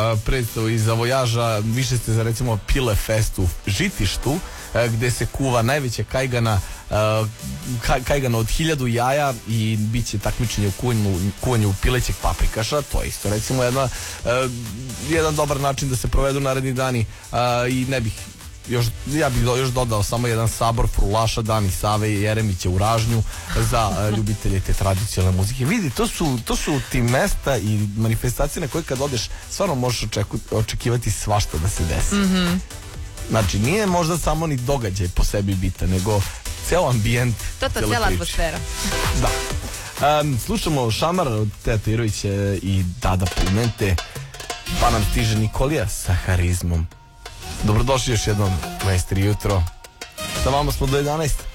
predstavu iz Vojaža, više ste za recimo Pile Fest u Žitištu, gde se kuva najveća kajgana od 1000 jaja i bit će takmičenje u kuvanju pilećeg paprikaša. To je isto recimo jedan dobar način da se provedu naredni dani. I ja bih još dodao samo jedan sabor frulaša, Dani Save i Jeremića u Ražnju za ljubitelje te tradicionalne muzike. Vidi, to su ti mesta i manifestacije na koje kad odeš stvarno možeš očekivati svašta da se desi. Znači, nije možda samo ni događaj po sebi bitan, nego ceo ambijent. To cijela atmosfera. Da. Slušamo Šamar od Teta Irovića i Dada Pumente, pa nam stiže Nikolija sa Harizmom. Dobrodošli još jednom, majstri, jutro. Sa vama smo do 11.